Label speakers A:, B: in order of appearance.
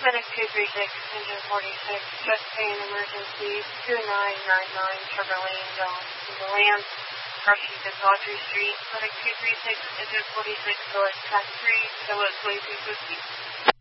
A: Medic 236, engine 46, chest pain emergency, 2999 Chevrolet Land, crossing to Audrey Street. Medic 236, engine 46, go at track 3, go at 2250.